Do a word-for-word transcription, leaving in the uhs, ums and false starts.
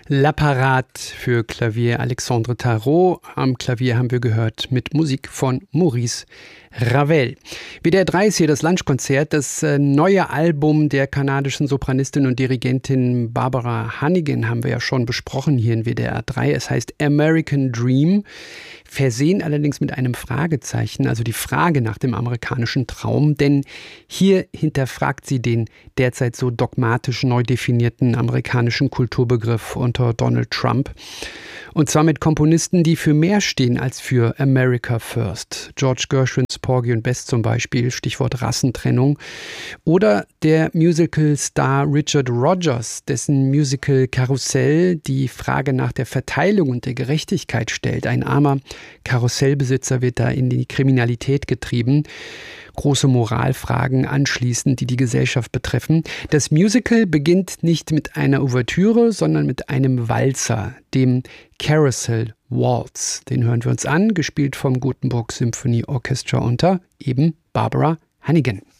La Parade für Klavier Alexandre Tarot. Am Klavier haben wir gehört mit Musik von Maurice Ravel. W D R drei ist hier das Lunchkonzert, das neue Album der kanadischen Sopranistin und Dirigentin Barbara Hannigan haben wir ja schon besprochen hier in W D R drei. Es heißt American Dream, versehen allerdings mit einem Fragezeichen, also die Frage nach dem amerikanischen Traum, denn hier hinterfragt sie den derzeit so dogmatisch neu definierten amerikanischen Kulturbegriff unter Donald Trump. Und zwar mit Komponisten, die für mehr stehen als für America First. George Gershwins Porgy und Bess zum Beispiel, Stichwort Rassentrennung. Oder der Musical-Star Richard Rodgers, dessen Musical Karussell die Frage nach der Verteilung und der Gerechtigkeit stellt. Ein armer Karussellbesitzer wird da in die Kriminalität getrieben. Große Moralfragen anschließend, die die Gesellschaft betreffen. Das Musical beginnt nicht mit einer Ouvertüre, sondern mit einem Walzer, dem Carousel Waltz. Den hören wir uns an, gespielt vom Gothenburg Symphony Orchestra unter eben Barbara Hannigan.